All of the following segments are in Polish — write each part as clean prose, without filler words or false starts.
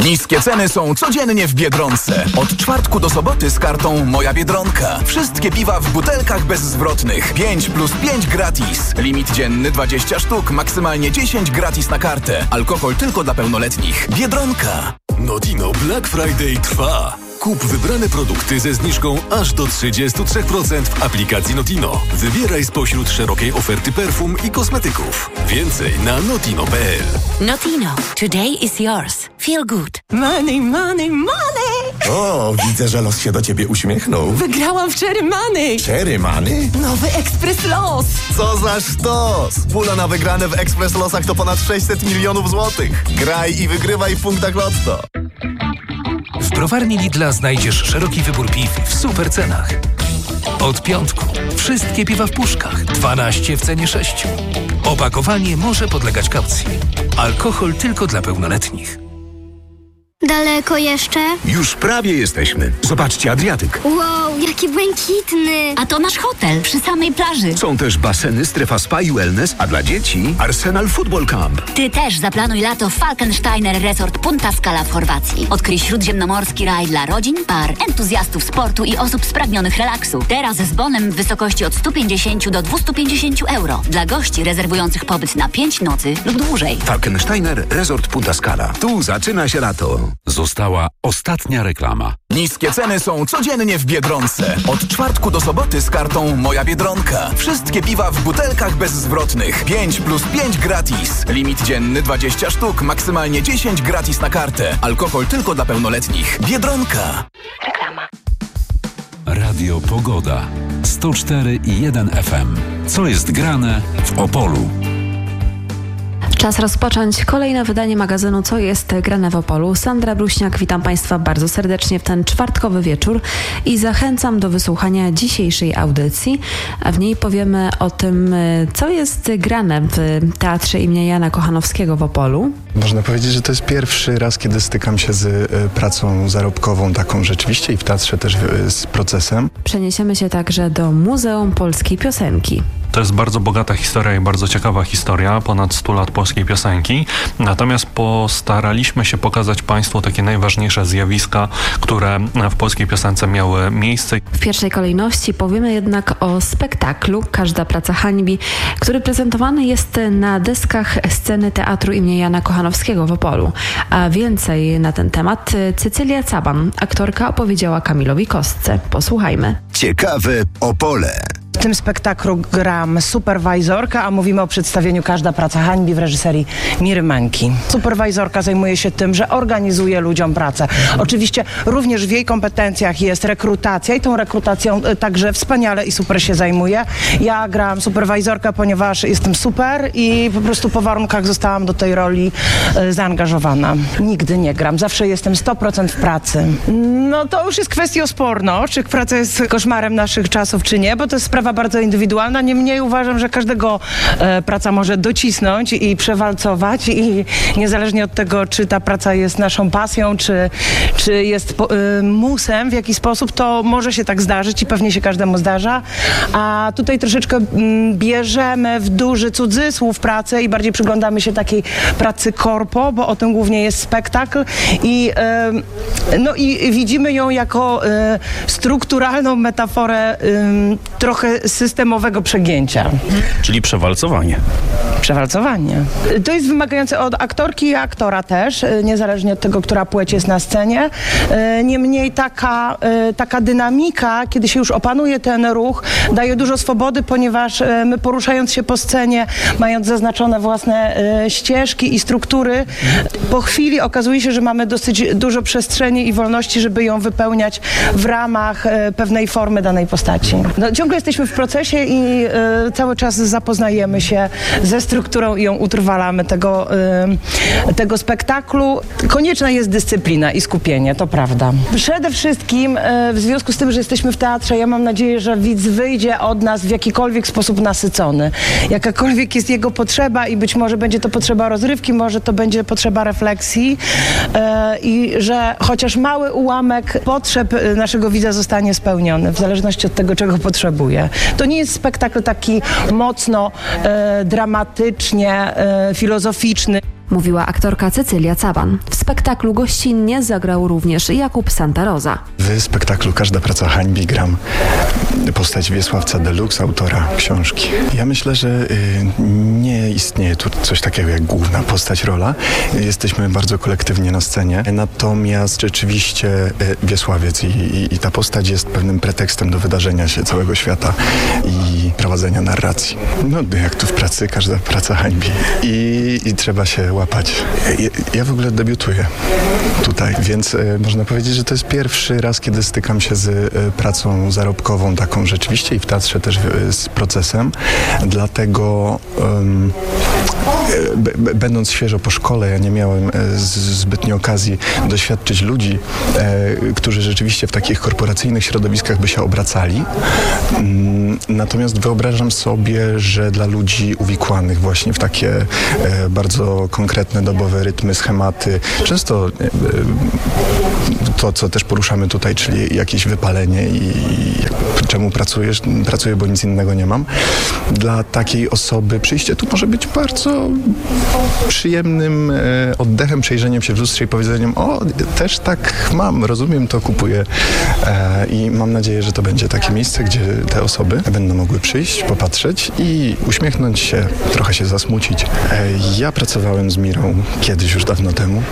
Niskie ceny są codziennie w Biedronce. Od czwartku do soboty z kartą Moja Biedronka. Wszystkie piwa w butelkach bezzwrotnych. 5+5 gratis. Limit dzienny 20 sztuk, maksymalnie 10 gratis na kartę. Alkohol tylko dla pełnoletnich. Biedronka. Notino Black Friday trwa. Kup wybrane produkty ze zniżką aż do 33% w aplikacji Notino. Wybieraj spośród szerokiej oferty perfum i kosmetyków. Więcej na notino.pl. Notino. Today is yours. Feel good. Money, money, money! O, widzę, że los się do ciebie uśmiechnął. Wygrałam w Cherry Money! Cherry Money? Nowy Ekspres Los! Co za sztos! Pula na wygrane w Ekspres Losach to ponad 600 milionów złotych. Graj i wygrywaj w punktach Lotto. W browarni Lidla znajdziesz szeroki wybór piw w super cenach. Od piątku wszystkie piwa w puszkach, 12 w cenie 6. Opakowanie może podlegać kaucji. Alkohol tylko dla pełnoletnich. Daleko jeszcze? Już prawie jesteśmy. Zobaczcie, Adriatyk. Wow, jaki błękitny! A to nasz hotel przy samej plaży. Są też baseny, strefa spa i wellness, a dla dzieci Arsenal Football Camp. Ty też zaplanuj lato w Falkensteiner Resort Punta Scala w Chorwacji. Odkryj śródziemnomorski raj dla rodzin, par, entuzjastów sportu i osób spragnionych relaksu. Teraz z bonem w wysokości od 150 do 250 euro. Dla gości rezerwujących pobyt na 5 nocy lub dłużej. Falkensteiner Resort Punta Scala. Tu zaczyna się lato. Została ostatnia reklama. Niskie ceny są codziennie w Biedronce. Od czwartku do soboty z kartą Moja Biedronka. Wszystkie piwa w butelkach bezzwrotnych. 5+5 gratis. Limit dzienny 20 sztuk, maksymalnie 10 gratis na kartę. Alkohol tylko dla pełnoletnich. Biedronka. Reklama. Radio Pogoda. 104,1 FM. Co jest grane w Opolu? Czas rozpocząć kolejne wydanie magazynu Co jest grane w Opolu. Sandra Bruśniak, witam Państwa bardzo serdecznie w ten czwartkowy wieczór i zachęcam do wysłuchania dzisiejszej audycji. A w niej powiemy o tym, co jest grane w Teatrze imienia Jana Kochanowskiego w Opolu. Można powiedzieć, że to jest pierwszy raz, kiedy stykam się z pracą zarobkową, taką rzeczywiście i w teatrze też z procesem. Przeniesiemy się także do Muzeum Polskiej Piosenki. To jest bardzo bogata historia i bardzo ciekawa historia, ponad 100 lat polskiej piosenki. Natomiast postaraliśmy się pokazać Państwu takie najważniejsze zjawiska, które w polskiej piosence miały miejsce. W pierwszej kolejności powiemy jednak o spektaklu Każda praca hańbi, który prezentowany jest na deskach sceny Teatru imienia Jana Kochanowskiego w Opolu. A więcej na ten temat Cecylia Caban, aktorka, opowiedziała Kamilowi Kostce. Posłuchajmy. Ciekawe Opole. W tym spektaklu gram superwajzorkę, a mówimy o przedstawieniu Każda praca hańbi w reżyserii Miry Mańki. Superwajzorka zajmuje się tym, że organizuje ludziom pracę. Oczywiście również w jej kompetencjach jest rekrutacja i tą rekrutacją także wspaniale i super się zajmuje. Ja gram superwajzorkę, ponieważ jestem super i po prostu po warunkach zostałam do tej roli zaangażowana. Nigdy nie gram, zawsze jestem 100% w pracy. No to już jest kwestia osporna, czy praca jest koszmarem naszych czasów, czy nie, bo to jest sprawa bardzo indywidualna. Niemniej uważam, że każdego praca może docisnąć i przewalcować i niezależnie od tego, czy ta praca jest naszą pasją, czy jest musem w jakiś sposób, to może się tak zdarzyć i pewnie się każdemu zdarza. A tutaj troszeczkę bierzemy w duży cudzysłów pracę i bardziej przyglądamy się takiej pracy korpo, bo o tym głównie jest spektakl i widzimy ją jako strukturalną metaforę trochę systemowego przegięcia. Czyli przewalcowanie. Przewalcowanie. To jest wymagające od aktorki i aktora też, niezależnie od tego, która płeć jest na scenie. Niemniej taka dynamika, kiedy się już opanuje ten ruch, daje dużo swobody, ponieważ my poruszając się po scenie, mając zaznaczone własne ścieżki i struktury, po chwili okazuje się, że mamy dosyć dużo przestrzeni i wolności, żeby ją wypełniać w ramach pewnej formy danej postaci. No, ciągle jesteśmy w procesie i cały czas zapoznajemy się ze strukturą i ją utrwalamy tego spektaklu. Konieczna jest dyscyplina i skupienie, to prawda. Przede wszystkim w związku z tym, że jesteśmy w teatrze, ja mam nadzieję, że widz wyjdzie od nas w jakikolwiek sposób nasycony. Jakakolwiek jest jego potrzeba i być może będzie to potrzeba rozrywki, może to będzie potrzeba refleksji i że chociaż mały ułamek potrzeb naszego widza zostanie spełniony, w zależności od tego, czego potrzebuje. To nie jest spektakl taki mocno dramatycznie filozoficzny. Mówiła aktorka Cecylia Caban. W spektaklu gościnnie zagrał również Jakub Santaroza. W spektaklu Każda praca hańbi gram postać Wiesławca Deluxe, autora książki. Ja myślę, że nie istnieje tu coś takiego jak główna postać, rola. Jesteśmy bardzo kolektywnie na scenie. Natomiast rzeczywiście Wiesławiec i ta postać jest pewnym pretekstem do wydarzenia się całego świata i prowadzenia narracji. No jak tu w pracy, każda praca hańbi. I trzeba się łapać. Ja w ogóle debiutuję tutaj, więc można powiedzieć, że to jest pierwszy raz, kiedy stykam się z pracą zarobkową, taką rzeczywiście i w teatrze też z procesem. Dlatego będąc świeżo po szkole, ja nie miałem zbytnio okazji doświadczyć ludzi, którzy rzeczywiście w takich korporacyjnych środowiskach by się obracali. Natomiast wyobrażam sobie, że dla ludzi uwikłanych właśnie w takie bardzo konkretne, dobowe rytmy, schematy, często to, co też poruszamy tutaj, czyli jakieś wypalenie i czemu pracujesz? Pracuję, bo nic innego nie mam. Dla takiej osoby przyjście tu może być bardzo przyjemnym oddechem, przejrzeniem się w lustrze i powiedzeniem: o, też tak mam, rozumiem to, kupuję. I mam nadzieję, że to będzie takie miejsce, gdzie te osoby będą mogły przyjść, popatrzeć i uśmiechnąć się, trochę się zasmucić. Ja pracowałem z Mirą kiedyś, już dawno temu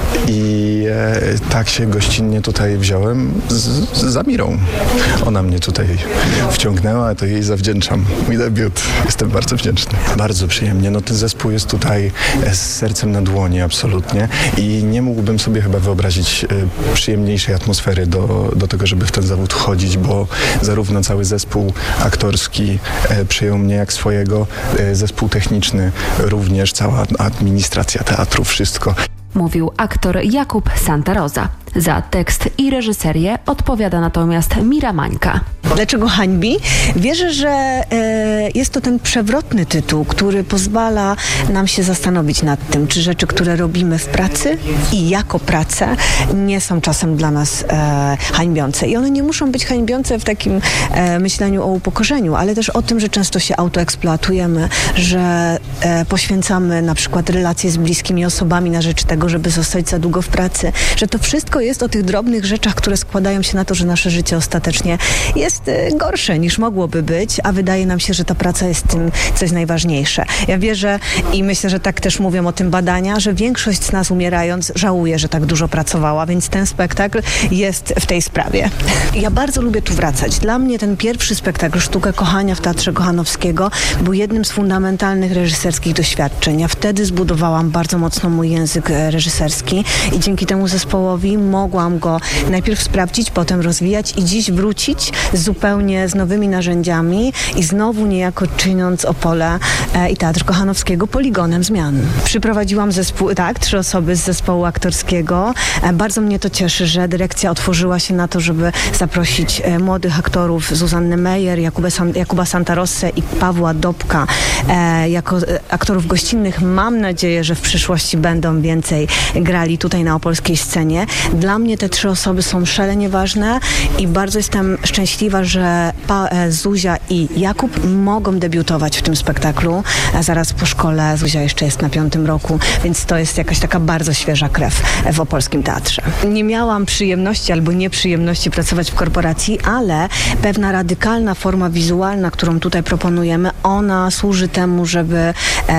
i tak się gościnnie tutaj wziąłem za Mirą. Ona mnie tutaj wciągnęła, to jej zawdzięczam mój debiut. Jestem bardzo wdzięczny. Bardzo przyjemnie. No ten zespół jest tutaj z sercem na dłoni absolutnie i nie mógłbym sobie chyba wyobrazić przyjemniejszej atmosfery do tego, żeby w ten zawód wchodzić, bo zarówno cały zespół aktorski przyjął mnie jak swojego, zespół techniczny również, cała administracja teatru, wszystko. Mówił aktor Jakub Santaroza. Za tekst i reżyserię odpowiada natomiast Mira Mańka. Dlaczego hańbi? Wierzę, że jest to ten przewrotny tytuł, który pozwala nam się zastanowić nad tym, czy rzeczy, które robimy w pracy i jako pracę, nie są czasem dla nas hańbiące. I one nie muszą być hańbiące w takim myśleniu o upokorzeniu, ale też o tym, że często się autoeksploatujemy, że poświęcamy na przykład relacje z bliskimi osobami na rzecz tego, żeby zostać za długo w pracy, że to wszystko jest o tych drobnych rzeczach, które składają się na to, że nasze życie ostatecznie jest gorsze niż mogłoby być, a wydaje nam się, że ta praca jest tym coś najważniejsze. Ja wierzę i myślę, że tak też mówią o tym badania, że większość z nas umierając żałuje, że tak dużo pracowała, więc ten spektakl jest w tej sprawie. Ja bardzo lubię tu wracać. Dla mnie ten pierwszy spektakl Sztuka kochania w Teatrze Kochanowskiego był jednym z fundamentalnych reżyserskich doświadczeń. Ja wtedy zbudowałam bardzo mocno mój język reżyserski i dzięki temu zespołowi mogłam go najpierw sprawdzić, potem rozwijać i dziś wrócić zupełnie z nowymi narzędziami i znowu niejako czyniąc Opole i Teatr Kochanowskiego poligonem zmian. Przyprowadziłam 3 osoby z zespołu aktorskiego. Bardzo mnie to cieszy, że dyrekcja otworzyła się na to, żeby zaprosić młodych aktorów Zuzannę Meyer, Jakuba Santarossę i Pawła Dobka jako aktorów gościnnych. Mam nadzieję, że w przyszłości będą więcej grali tutaj na opolskiej scenie. Dla mnie te 3 osoby są szalenie ważne i bardzo jestem szczęśliwa, że Zuzia i Jakub mogą debiutować w tym spektaklu. Zaraz po szkole Zuzia jeszcze jest na 5. roku, więc to jest jakaś taka bardzo świeża krew w opolskim teatrze. Nie miałam przyjemności albo nieprzyjemności pracować w korporacji, ale pewna radykalna forma wizualna, którą tutaj proponujemy, ona służy temu, żeby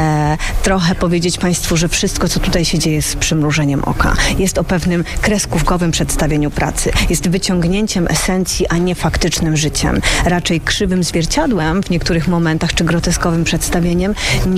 trochę powiedzieć Państwu, że wszystko, co tutaj się dzieje, jest z przymrużeniem oka. Jest o pewnym kreskówkowym przedstawieniu pracy. Jest wyciągnięciem esencji, a nie faktycznym życiem. Raczej krzywym zwierciadłem w niektórych momentach, czy groteskowym przedstawieniem,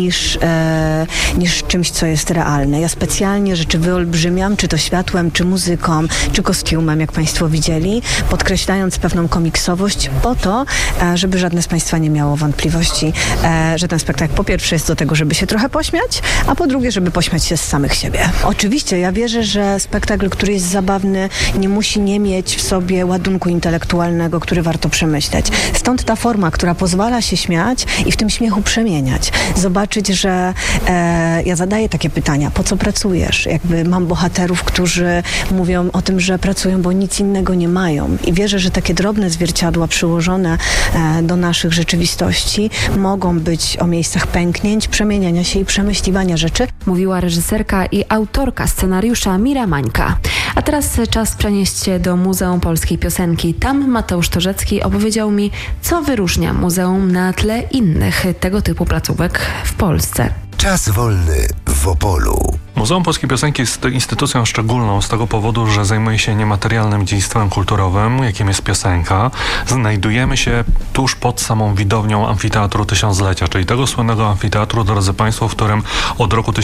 niż czymś, co jest realne. Ja specjalnie rzeczy wyolbrzymiam, czy to światłem, czy muzyką, czy kostiumem, jak Państwo widzieli, podkreślając pewną komiksowość po to, żeby żadne z Państwa nie miało wątpliwości, że ten spektakl po pierwsze jest do tego, żeby się trochę pośmiać, a po drugie, żeby pośmiać się z samych siebie. Oczywiście, ja wierzę, że spektakl, który jest zabawny nie musi nie mieć w sobie ładunku intelektualnego, który warto przemyśleć. Stąd ta forma, która pozwala się śmiać i w tym śmiechu przemieniać. Zobaczyć, że ja zadaję takie pytania, po co pracujesz? Jakby mam bohaterów, którzy mówią o tym, że pracują, bo nic innego nie mają. I wierzę, że takie drobne zwierciadła przyłożone do naszych rzeczywistości mogą być o miejscach pęknięć, przemieniania się i przemyśliwania rzeczy. Mówiła reżyserka i autorka scenariusza Mira Mańka. A teraz czas przenieść się do Muzeum Polskiej Piosenki. Tam Mateusz Torzecki opowiedział mi, co wyróżnia muzeum na tle innych tego typu placówek w Polsce. Czas wolny w Opolu. Muzeum Polskiej Piosenki jest instytucją szczególną z tego powodu, że zajmuje się niematerialnym dziedzictwem kulturowym, jakim jest piosenka. Znajdujemy się tuż pod samą widownią Amfiteatru Tysiąclecia, czyli tego słynnego amfiteatru, drodzy Państwo, w którym od roku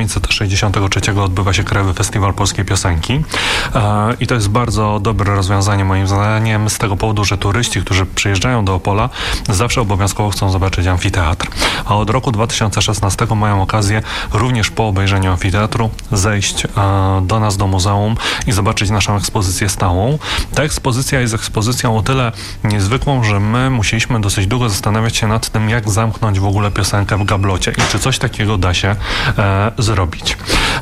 1963 odbywa się Krajowy Festiwal Polskiej Piosenki. I to jest bardzo dobre rozwiązanie moim zdaniem z tego powodu, że turyści, którzy przyjeżdżają do Opola, zawsze obowiązkowo chcą zobaczyć amfiteatr. A od roku 2016 mają okazję również po obejrzeniu amfiteatru zejść do nas do muzeum i zobaczyć naszą ekspozycję stałą. Ta ekspozycja jest ekspozycją o tyle niezwykłą, że my musieliśmy dosyć długo zastanawiać się nad tym, jak zamknąć w ogóle piosenkę w gablocie i czy coś takiego da się zrobić.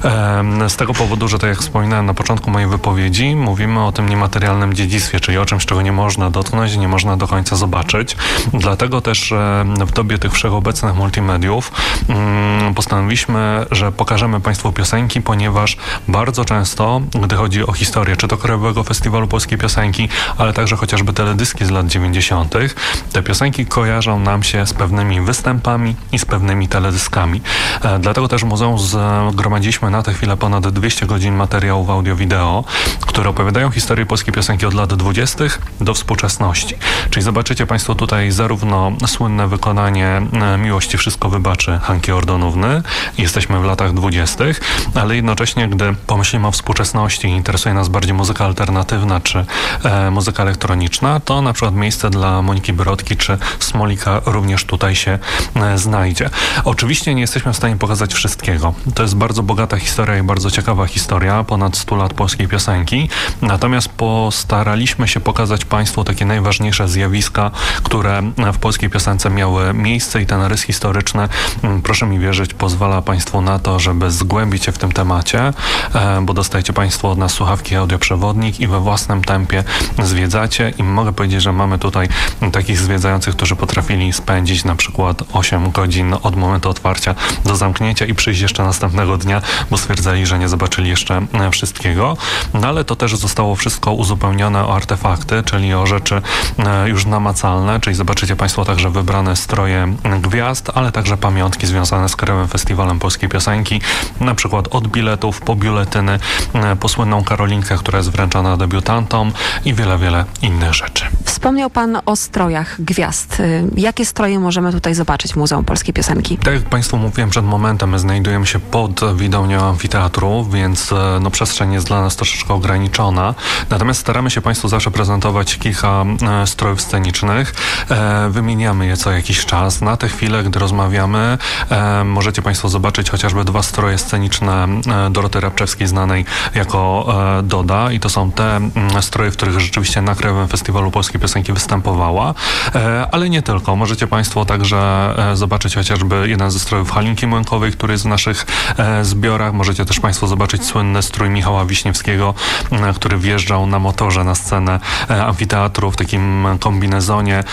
Z tego powodu, że tak jak wspominałem na początku mojej wypowiedzi, mówimy o tym niematerialnym dziedzictwie, czyli o czymś, czego nie można dotknąć, nie można do końca zobaczyć. Dlatego też w dobie tych wszechobecnych multimediów postanowiliśmy, że pokażemy Państwu piosenki, ponieważ bardzo często, gdy chodzi o historię, czy to Krajowego Festiwalu Polskiej Piosenki, ale także chociażby teledyski z lat 90., te piosenki kojarzą nam się z pewnymi występami i z pewnymi teledyskami. Dlatego też w muzeum zgromadziliśmy na tę chwilę ponad 200 godzin materiałów audio-wideo, które opowiadają historię polskiej piosenki od lat 20. do współczesności. Czyli zobaczycie Państwo tutaj zarówno słynne wykonanie Miłości wszystko wybaczy Hanki Ordonówny, jesteśmy w latach 20., ale jednocześnie, gdy pomyślimy o współczesności i interesuje nas bardziej muzyka alternatywna czy muzyka elektroniczna, to na przykład miejsce dla Moniki Brodki czy Smolika również tutaj się znajdzie. Oczywiście nie jesteśmy w stanie pokazać wszystkiego. To jest bardzo bogata historia i bardzo ciekawa historia, ponad 100 lat polskiej piosenki, natomiast postaraliśmy się pokazać Państwu takie najważniejsze zjawiska, które w polskiej piosence miały miejsce i ten rys historyczny, proszę mi wierzyć, pozwala Państwu na to, żeby zgłębić się w tym temacie, bo dostajecie Państwo od nas słuchawki, audioprzewodnik i we własnym tempie zwiedzacie i mogę powiedzieć, że mamy tutaj takich zwiedzających, którzy potrafili spędzić na przykład 8 godzin od momentu otwarcia do zamknięcia i przyjść jeszcze następnego dnia, bo stwierdzali, że nie zobaczyli jeszcze wszystkiego. No ale to też zostało wszystko uzupełnione o artefakty, czyli o rzeczy już namacalne, czyli zobaczycie Państwo także wybrane stroje gwiazd, ale także pamiątki związane z Krajowym Festiwalem Polskiej Piosenki, na przykład od biletów po biuletyny, po słynną Karolinkę, która jest wręczana debiutantom i wiele, wiele innych rzeczy. Wspomniał Pan o strojach gwiazd. Jakie stroje możemy tutaj zobaczyć w Muzeum Polskiej Piosenki? Tak jak Państwu mówiłem przed momentem, my znajdujemy się pod widownią amfiteatru, więc przestrzeń jest dla nas troszeczkę ograniczona. Natomiast staramy się Państwu zawsze prezentować kilka strojów scenicznych. Wymieniamy je co jakiś czas. Na tę chwilę, gdy rozmawiamy, możecie Państwo zobaczyć chociażby 2 stroje sceniczne Doroty Rabczewskiej, znanej jako Doda, i to są te stroje, w których rzeczywiście na Krajowym Festiwalu Polskiej Piosenki występowała, ale nie tylko. Możecie Państwo także zobaczyć chociażby jeden ze strojów Halinki Młynkowej, który jest w naszych zbiorach. Możecie też Państwo zobaczyć słynny strój Michała Wiśniewskiego, który wjeżdżał na motorze na scenę amfiteatru w takim kombinezonie,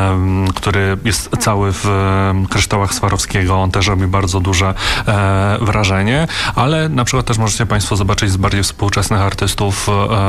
który jest cały w kryształach Swarowskiego. On też robi bardzo duże wrażenie, ale na przykład też możecie Państwo zobaczyć z bardziej współczesnych artystów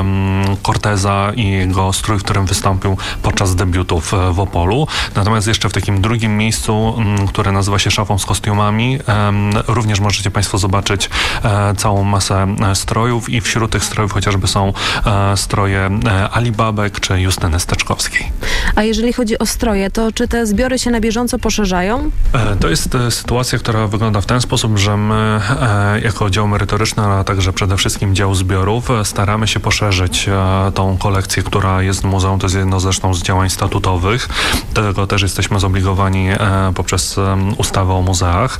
Corteza i jego strój, w którym wystąpił podczas debiutów w Opolu. Natomiast jeszcze w takim drugim miejscu, które nazywa się Szafą z kostiumami, również możecie Państwo zobaczyć całą masę strojów i wśród tych strojów chociażby są stroje Ali Babek czy Justyny Steczkowskiej. A jeżeli chodzi o stroje, to czy te zbiory się na bieżąco poszerzają? To jest sytuacja, która wygląda w ten sposób, że my jako dział merytoryczny, ale także przede wszystkim dział zbiorów, staramy się poszerzyć tą kolekcję, która jest w muzeum. To jest jedno zresztą z działań statutowych. Do tego też jesteśmy zobligowani poprzez ustawę o muzeach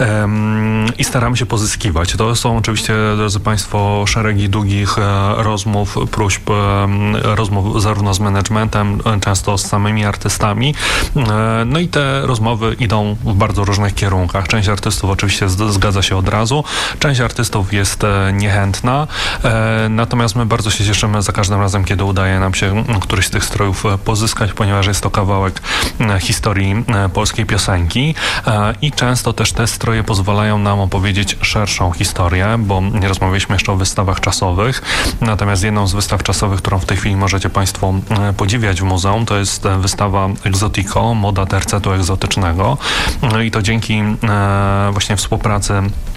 i staramy się pozyskiwać. To są oczywiście, drodzy Państwo, szeregi długich rozmów, próśb, rozmów zarówno z managementem, często z samymi artystami. No i te rozmowy idą w bardzo różnych kierunkach. Część artystów oczywiście zgadza się od razu, część artystów jest niechętna, natomiast my bardzo się cieszymy za każdym razem, kiedy udaje nam się któryś z tych strojów pozyskać, ponieważ jest to kawałek historii polskiej piosenki i często też te stroje pozwalają nam opowiedzieć szerszą historię, bo nie rozmawialiśmy jeszcze o wystawach czasowych, natomiast jedną z wystaw czasowych, którą w tej chwili możecie Państwo podziwiać w muzeum, to jest wystawa Exotico, moda tercetu egzotycznego. No i to dzięki właśnie współpracy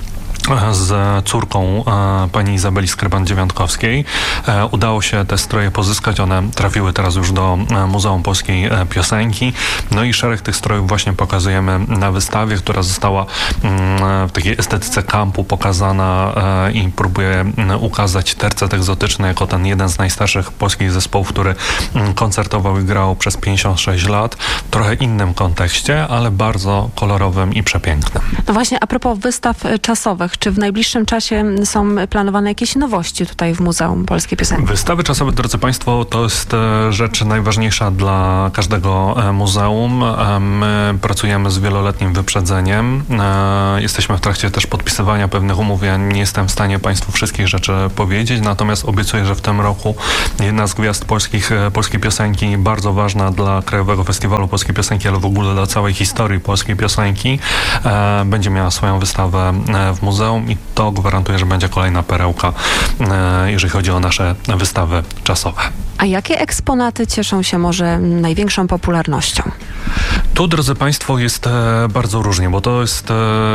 z córką pani Izabeli Skryban-Dziewiątkowskiej udało się te stroje pozyskać. One trafiły teraz już do Muzeum Polskiej Piosenki. No i szereg tych strojów właśnie pokazujemy na wystawie, która została w takiej estetyce kampu pokazana i próbuje ukazać tercet egzotyczny jako ten jeden z najstarszych polskich zespołów, który koncertował i grał przez 56 lat. W trochę innym kontekście, ale bardzo kolorowym i przepięknym. No właśnie, a propos wystaw czasowych, czy w najbliższym czasie są planowane jakieś nowości tutaj w Muzeum Polskiej Piosenki? Wystawy czasowe, drodzy Państwo, to jest rzecz najważniejsza dla każdego muzeum. My pracujemy z wieloletnim wyprzedzeniem. Jesteśmy w trakcie też podpisywania pewnych umów. Ja nie jestem w stanie Państwu wszystkich rzeczy powiedzieć, natomiast obiecuję, że w tym roku jedna z gwiazd polskiej piosenki, bardzo ważna dla Krajowego Festiwalu Polskiej Piosenki, ale w ogóle dla całej historii polskiej piosenki, będzie miała swoją wystawę w muzeum i to gwarantuje, że będzie kolejna perełka, jeżeli chodzi o nasze wystawy czasowe. A jakie eksponaty cieszą się może największą popularnością? Tu, drodzy Państwo, jest bardzo różnie, bo to jest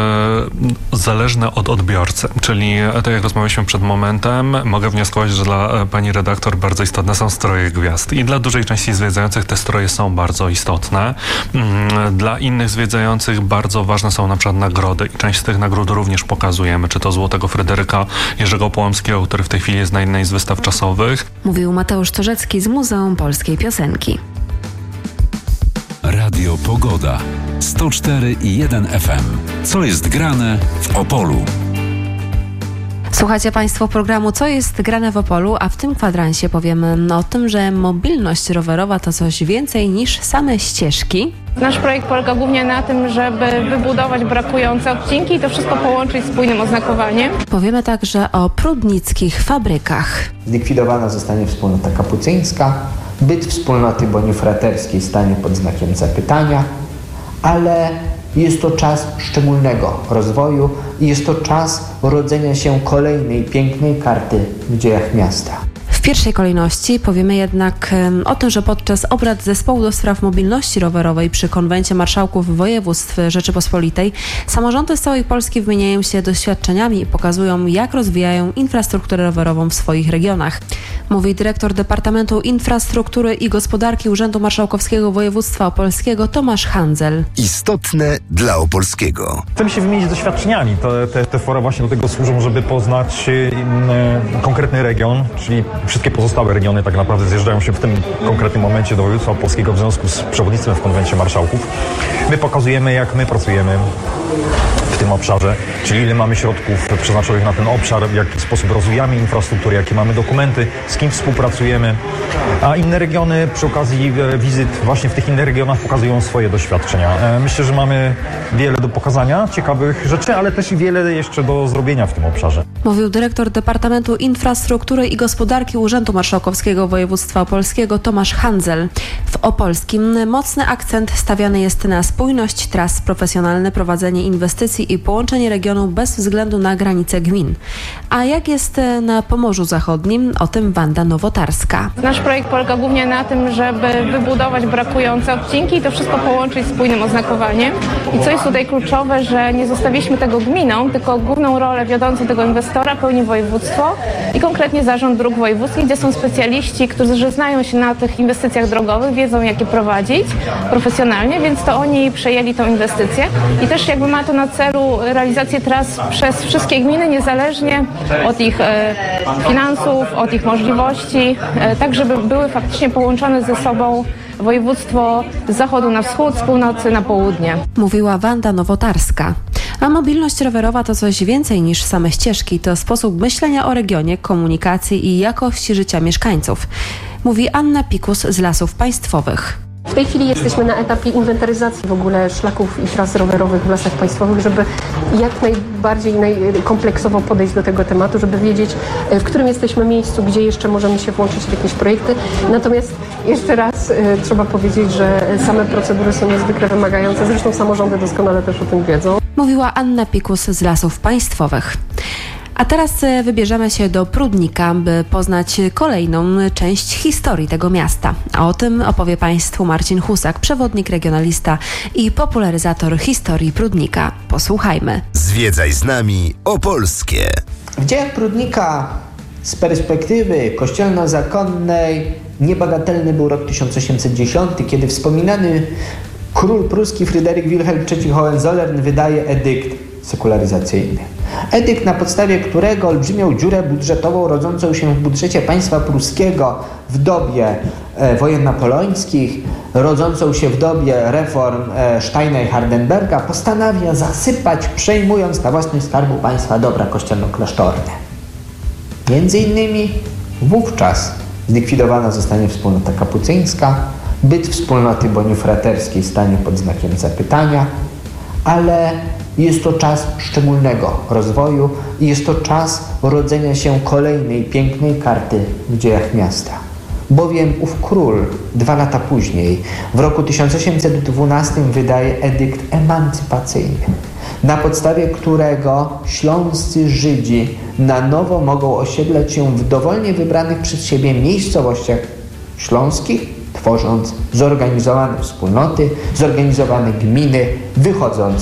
zależne od odbiorcy. Czyli, tak jak rozmawialiśmy przed momentem, mogę wnioskować, że dla pani redaktor bardzo istotne są stroje gwiazd. I dla dużej części zwiedzających te stroje są bardzo istotne. Dla innych zwiedzających bardzo ważne są na przykład nagrody. I część z tych nagród również pokazujemy. Czy to Złotego Fryderyka Jerzego Połamskiego, który w tej chwili jest na jednej z wystaw czasowych. Mówił Mateusz Czorzecki z Muzeum Polskiej Piosenki. Radio Pogoda 104,1 FM. Co jest grane w Opolu? Słuchacie Państwo programu Co jest grane w Opolu, a w tym kwadransie powiemy o tym, że mobilność rowerowa to coś więcej niż same ścieżki. Nasz projekt polega głównie na tym, żeby wybudować brakujące odcinki i to wszystko połączyć spójnym oznakowaniem. Powiemy także o prudnickich fabrykach. Zlikwidowana zostanie wspólnota kapucyńska, byt wspólnoty bonifraterskiej stanie pod znakiem zapytania, ale jest to czas szczególnego rozwoju i jest to czas rodzenia się kolejnej pięknej karty w dziejach miasta. W pierwszej kolejności powiemy jednak o tym, że podczas obrad Zespołu do Spraw Mobilności Rowerowej przy Konwencie Marszałków Województw Rzeczypospolitej samorządy z całej Polski wymieniają się doświadczeniami i pokazują, jak rozwijają infrastrukturę rowerową w swoich regionach. Mówi dyrektor Departamentu Infrastruktury i Gospodarki Urzędu Marszałkowskiego Województwa Opolskiego Tomasz Handzel. Istotne dla Opolskiego. Chcemy się wymienić doświadczeniami. Te fora właśnie do tego służą, żeby poznać konkretny region, czyli wszystkie pozostałe regiony tak naprawdę zjeżdżają się w tym konkretnym momencie do województwa opolskiego w związku z przewodnictwem w Konwencie Marszałków. My pokazujemy, jak my pracujemy w tym obszarze, czyli ile mamy środków przeznaczonych na ten obszar, w jaki sposób rozwijamy infrastrukturę, jakie mamy dokumenty, z kim współpracujemy, a inne regiony przy okazji wizyt właśnie w tych innych regionach pokazują swoje doświadczenia. Myślę, że mamy wiele do pokazania, ciekawych rzeczy, ale też i wiele jeszcze do zrobienia w tym obszarze. Mówił dyrektor Departamentu Infrastruktury i Gospodarki Urzędu Marszałkowskiego Województwa Opolskiego Tomasz Handzel. W Opolskim mocny akcent stawiany jest na spójność tras, profesjonalne prowadzenie inwestycji i połączenie regionu bez względu na granice gmin. A jak jest na Pomorzu Zachodnim? O tym Wanda Nowotarska. Nasz projekt polega głównie na tym, żeby wybudować brakujące odcinki i to wszystko połączyć spójnym oznakowaniem. I co jest tutaj kluczowe, że nie zostawiliśmy tego gminom, tylko główną rolę wiodącą tego inwestora pełni województwo i konkretnie Zarząd Dróg Wojewódzkich, gdzie są specjaliści, którzy znają się na tych inwestycjach drogowych, wiedzą, jak je prowadzić profesjonalnie, więc to oni przejęli tą inwestycję i też jakby ma to na celu celu realizację tras przez wszystkie gminy, niezależnie od ich finansów, od ich możliwości, tak żeby były faktycznie połączone ze sobą województwo z zachodu na wschód, z północy na południe. Mówiła Wanda Nowotarska. A mobilność rowerowa to coś więcej niż same ścieżki. To sposób myślenia o regionie, komunikacji i jakości życia mieszkańców. Mówi Anna Pikus z Lasów Państwowych. W tej chwili jesteśmy na etapie inwentaryzacji w ogóle szlaków i tras rowerowych w Lasach Państwowych, żeby jak najbardziej kompleksowo podejść do tego tematu, żeby wiedzieć, w którym jesteśmy miejscu, gdzie jeszcze możemy się włączyć w jakieś projekty. Natomiast jeszcze raz trzeba powiedzieć, że same procedury są niezwykle wymagające. Zresztą samorządy doskonale też o tym wiedzą. Mówiła Anna Pikus z Lasów Państwowych. A teraz wybierzemy się do Prudnika, by poznać kolejną część historii tego miasta. A o tym opowie Państwu Marcin Husak, przewodnik, regionalista i popularyzator historii Prudnika. Posłuchajmy. Zwiedzaj z nami Opolskie. W dziejach Prudnika z perspektywy kościelno-zakonnej niebagatelny był rok 1810, kiedy wspominany król pruski Fryderyk Wilhelm III Hohenzollern wydaje edykt sekularyzacyjny. Edykt, na podstawie którego olbrzymią dziurę budżetową rodzącą się w budżecie państwa pruskiego w dobie wojen napoleońskich, rodzącą się w dobie reform Steina i Hardenberga, postanawia zasypać, przejmując na własność Skarbu Państwa dobra kościelno-klasztorne. Między innymi wówczas zlikwidowana zostanie wspólnota kapucyńska, byt wspólnoty bonifraterskiej stanie pod znakiem zapytania, ale jest to czas szczególnego rozwoju i jest to czas rodzenia się kolejnej pięknej karty w dziejach miasta. Bowiem ów król 2 lata później, w roku 1812 wydaje edykt emancypacyjny, na podstawie którego śląscy Żydzi na nowo mogą osiedlać się w dowolnie wybranych przez siebie miejscowościach śląskich, tworząc zorganizowane wspólnoty, zorganizowane gminy, wychodząc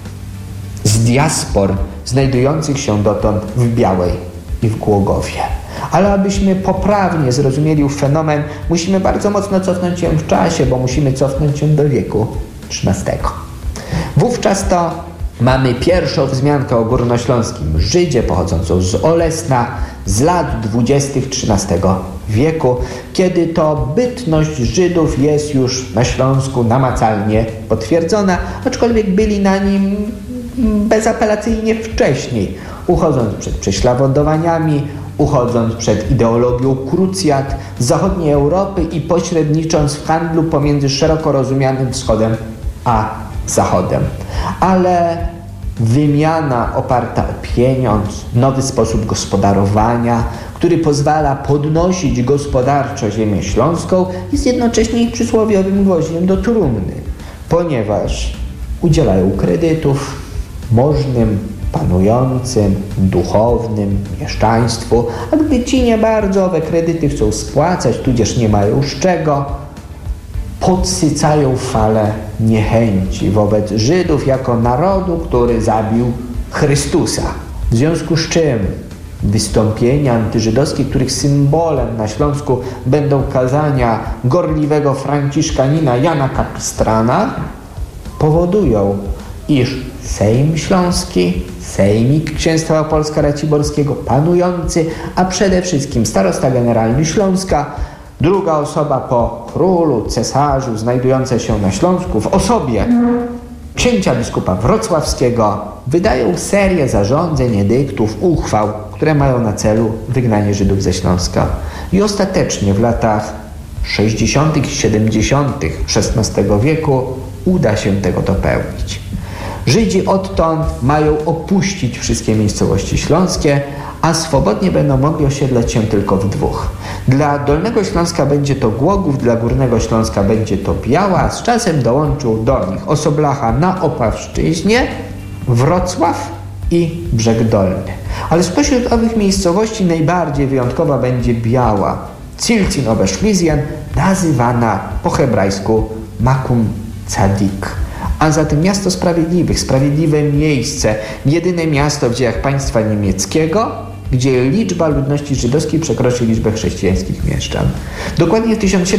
z diaspor znajdujących się dotąd w Białej i w Głogowie. Ale abyśmy poprawnie zrozumieli ów fenomen, musimy bardzo mocno cofnąć się w czasie, bo musimy cofnąć się do wieku XIII. Wówczas to mamy pierwszą wzmiankę o górnośląskim Żydzie pochodzącą z Olesna z lat 20. XIII wieku, kiedy to bytność Żydów jest już na Śląsku namacalnie potwierdzona, aczkolwiek byli na nim bezapelacyjnie wcześniej, uchodząc przed prześladowaniami, uchodząc przed ideologią krucjat z zachodniej Europy i pośrednicząc w handlu pomiędzy szeroko rozumianym wschodem a zachodem. Ale wymiana oparta o pieniądz, nowy sposób gospodarowania, który pozwala podnosić gospodarczo ziemię śląską, jest jednocześnie ich przysłowiowym gwoździem do trumny, ponieważ udzielają kredytów możnym, panującym, duchownym, mieszczaństwu, a gdy ci nie bardzo owe kredyty chcą spłacać, tudzież nie mają z czego, podsycają falę niechęci wobec Żydów jako narodu, który zabił Chrystusa. W związku z czym wystąpienia antyżydowskie, których symbolem na Śląsku będą kazania gorliwego franciszkanina Jana Kapistrana, powodują, iż Sejm Śląski, Sejmik Księstwa Opolska-Raciborskiego, panujący, a przede wszystkim starosta generalny Śląska, druga osoba po królu, cesarzu, znajdująca się na Śląsku w osobie księcia biskupa wrocławskiego, wydają serię zarządzeń, edyktów, uchwał, które mają na celu wygnanie Żydów ze Śląska. I ostatecznie w latach 60. i 70. XVI wieku uda się tego dopełnić. Żydzi odtąd mają opuścić wszystkie miejscowości śląskie, a swobodnie będą mogli osiedlać się tylko w 2. Dla Dolnego Śląska będzie to Głogów, dla Górnego Śląska będzie to Biała, a z czasem dołączył do nich Osoblacha na Opawszczyźnie, Wrocław i Brzeg Dolny. Ale spośród owych miejscowości najbardziej wyjątkowa będzie Biała, Cilcin Obeschlizien, nazywana po hebrajsku Makum Tzadik. A zatem miasto sprawiedliwych, sprawiedliwe miejsce, jedyne miasto w dziejach państwa niemieckiego, gdzie liczba ludności żydowskiej przekroczy liczbę chrześcijańskich mieszczan. Dokładnie w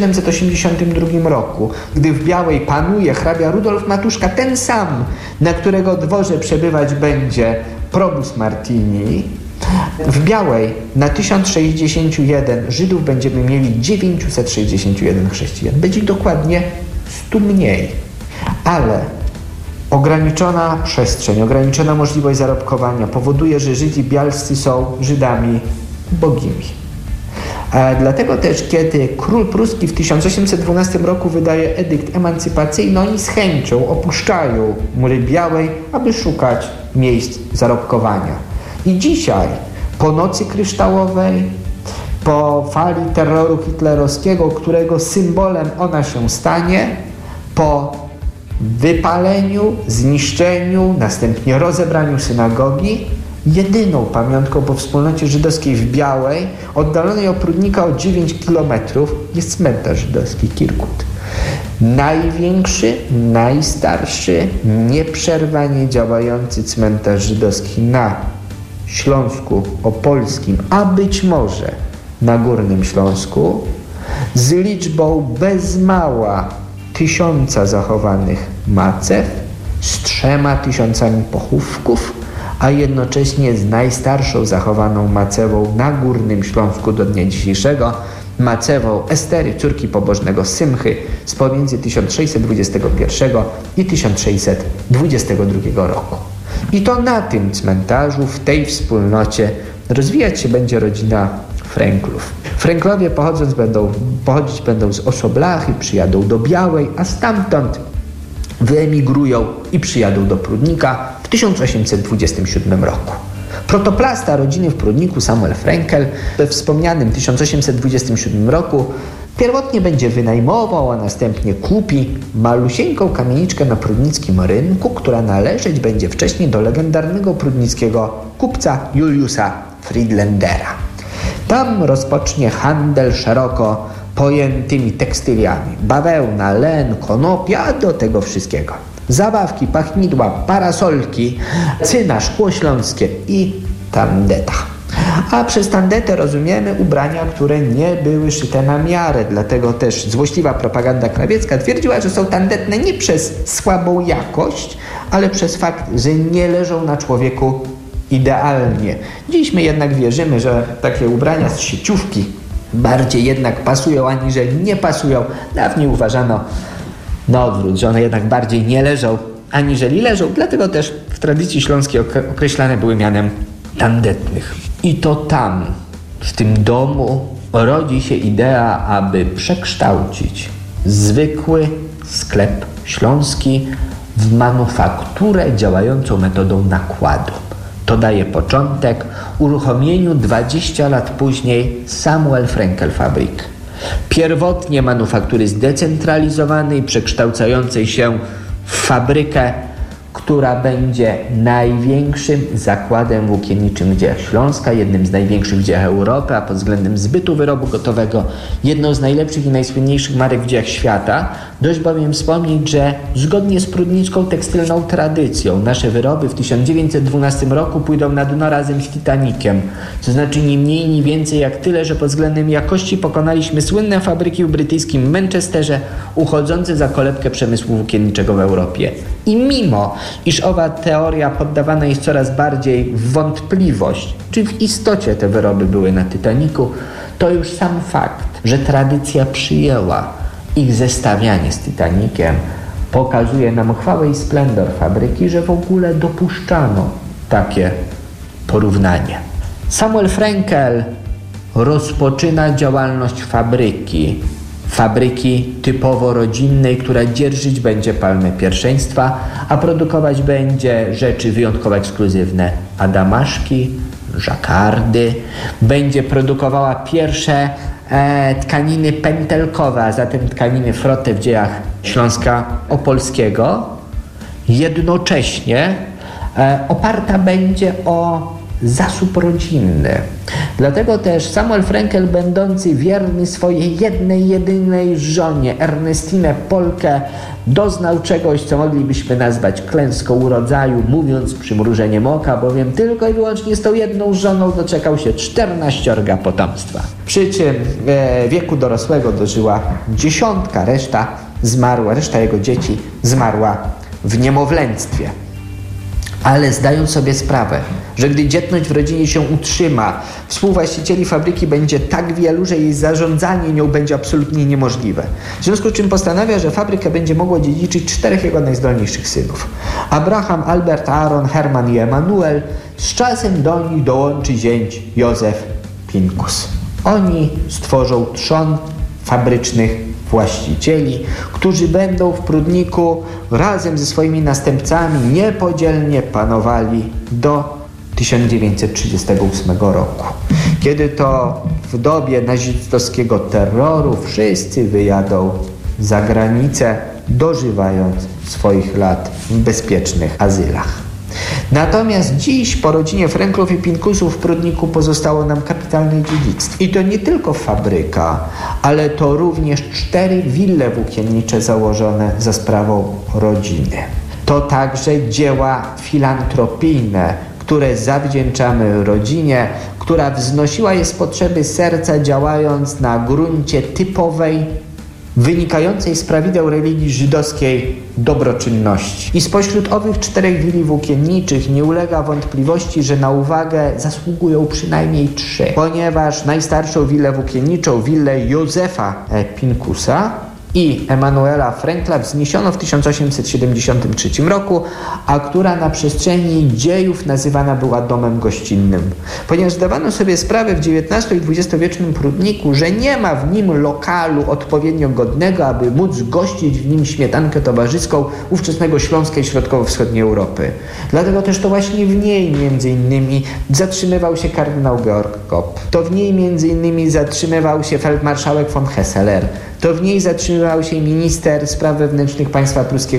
1782 roku, gdy w Białej panuje hrabia Rudolf Matuszka, ten sam, na którego dworze przebywać będzie probus Martini, w Białej na 1061 Żydów będziemy mieli 961 chrześcijan. Będzie dokładnie 100 mniej. Ale ograniczona przestrzeń, ograniczona możliwość zarobkowania powoduje, że Żydzi bialscy są Żydami ubogimi. Dlatego też, kiedy król pruski w 1812 roku wydaje edykt emancypacyjny, oni z chęcią opuszczają mury Białej, aby szukać miejsc zarobkowania. I dzisiaj, po nocy kryształowej, po fali terroru hitlerowskiego, którego symbolem ona się stanie, po wypaleniu, zniszczeniu, następnie rozebraniu synagogi, jedyną pamiątką po wspólnocie żydowskiej w Białej, oddalonej od Prudnika o 9 kilometrów, jest cmentarz żydowski Kirkut. Największy, najstarszy, nieprzerwanie działający cmentarz żydowski na Śląsku Opolskim, a być może na Górnym Śląsku, z liczbą bez mała 1000 zachowanych macew, z 3000 pochówków, a jednocześnie z najstarszą zachowaną macewą na Górnym Śląsku do dnia dzisiejszego, macewą Estery, córki pobożnego Symchy z pomiędzy 1621 i 1622 roku. I to na tym cmentarzu, w tej wspólnocie rozwijać się będzie rodzina Fränklów. Fręklowie pochodzić będą z Osoblachy, przyjadą do Białej, a stamtąd wyemigrują i przyjadą do Prudnika w 1827 roku. Protoplasta rodziny w Prudniku, Samuel Fränkel, we wspomnianym 1827 roku pierwotnie będzie wynajmował, a następnie kupi malusieńką kamieniczkę na prudnickim rynku, która należeć będzie wcześniej do legendarnego prudnickiego kupca Juliusa Friedländera. Tam rozpocznie handel szeroko pojętymi tekstyliami. Bawełna, len, konopia, a do tego wszystkiego zabawki, pachnidła, parasolki, cyna, szkło śląskie i tandeta. A przez tandetę rozumiemy ubrania, które nie były szyte na miarę. Dlatego też złośliwa propaganda krawiecka twierdziła, że są tandetne nie przez słabą jakość, ale przez fakt, że nie leżą na człowieku idealnie. Dziś my jednak wierzymy, że takie ubrania z sieciówki bardziej jednak pasują, aniżeli nie pasują. Dawniej uważano na odwrót, że one jednak bardziej nie leżą, aniżeli leżą. Dlatego też w tradycji śląskiej określane były mianem tandetnych. I to tam, w tym domu, rodzi się idea, aby przekształcić zwykły sklep śląski w manufakturę działającą metodą nakładu. To daje początek uruchomieniu 20 lat później Samuel Fränkel Fabrik. Pierwotnie manufaktury zdecentralizowanej, przekształcającej się w fabrykę, która będzie największym zakładem włókienniczym w dziejach Śląska, jednym z największych w dziejach Europy, a pod względem zbytu wyrobu gotowego jedną z najlepszych i najsłynniejszych marek w dziejach świata. Dość bowiem wspomnieć, że zgodnie z prudnicką tekstylną tradycją nasze wyroby w 1912 roku pójdą na dno razem z Titaniciem. To znaczy ni mniej, ni więcej jak tyle, że pod względem jakości pokonaliśmy słynne fabryki w brytyjskim Manchesterze, uchodzące za kolebkę przemysłu włókienniczego w Europie. I mimo iż owa teoria poddawana jest coraz bardziej w wątpliwość, czy w istocie te wyroby były na Titanicu, to już sam fakt, że tradycja przyjęła ich zestawianie z Titaniciem, pokazuje nam chwałę i splendor fabryki, że w ogóle dopuszczano takie porównanie. Samuel Fränkel rozpoczyna działalność fabryki typowo rodzinnej, która dzierżyć będzie palmę pierwszeństwa, a produkować będzie rzeczy wyjątkowo ekskluzywne, adamaszki, żakardy, będzie produkowała pierwsze tkaniny pętelkowe, a zatem tkaniny frotę w dziejach Śląska Opolskiego. Jednocześnie oparta będzie o zasób rodzinny. Dlatego też Samuel Frenkel, będący wierny swojej jednej, jedynej żonie, Ernestine Polke, doznał czegoś, co moglibyśmy nazwać klęską urodzaju, mówiąc przymrużeniem oka, bowiem tylko i wyłącznie z tą jedną żoną doczekał się 14 potomstwa. Przy czym wieku dorosłego dożyła 10, reszta jego dzieci zmarła w niemowlęctwie. Ale zdają sobie sprawę, że gdy dzietność w rodzinie się utrzyma, współwłaścicieli fabryki będzie tak wielu, że jej zarządzanie nią będzie absolutnie niemożliwe. W związku z czym postanawia, że fabrykę będzie mogło dziedziczyć 4 jego najzdolniejszych synów. Abraham, Albert, Aaron, Herman i Emanuel. Z czasem do nich dołączy zięć Józef Pinkus. Oni stworzą trzon fabrycznych właścicieli, którzy będą w Prudniku razem ze swoimi następcami niepodzielnie panowali do 1938 roku. Kiedy to w dobie nazistowskiego terroru wszyscy wyjadą za granicę, dożywając swoich lat w bezpiecznych azylach. Natomiast dziś po rodzinie Frenklów i Pinkusów w Prudniku pozostało nam kapitalne dziedzictwo. I to nie tylko fabryka, ale to również 4 wille włókiennicze założone za sprawą rodziny. To także dzieła filantropijne, które zawdzięczamy rodzinie, która wznosiła je z potrzeby serca, działając na gruncie typowej, wynikającej z prawideł religii żydowskiej dobroczynności. I spośród owych 4 willi włókienniczych nie ulega wątpliwości, że na uwagę zasługują przynajmniej 3, ponieważ najstarszą willę włókienniczą, willę Józefa Pinkusa i Emanuela Frenkla wzniesiono w 1873 roku, a która na przestrzeni dziejów nazywana była domem gościnnym. Ponieważ zdawano sobie sprawę w XIX i XX-wiecznym Prudniku, że nie ma w nim lokalu odpowiednio godnego, aby móc gościć w nim śmietankę towarzyską ówczesnego Śląska i środkowo-wschodniej Europy. Dlatego też to właśnie w niej między innymi zatrzymywał się kardynał Georg Kopp. To w niej między innymi zatrzymywał się feldmarszałek von Hesseler. To w niej zatrzymywał się minister spraw wewnętrznych państwa pruskiego